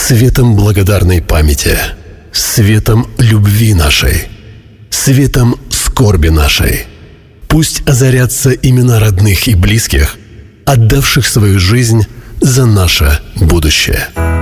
светом благодарной памяти, светом любви нашей, светом скорби нашей. Пусть озарятся имена родных и близких, отдавших свою жизнь за наше будущее.